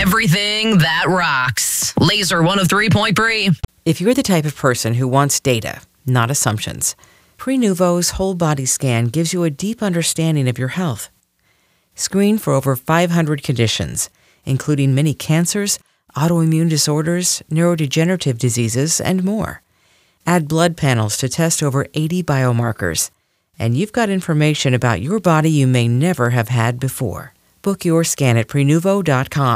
everything that rocks. Laser 103.3. If you're the type of person who wants data, not assumptions, Prenuvo's whole body scan gives you a deep understanding of your health. Screen for over 500 conditions, including many cancers, autoimmune disorders, neurodegenerative diseases, and more. Add blood panels to test over 80 biomarkers, and you've got information about your body you may never have had before. Book your scan at Prenuvo.com.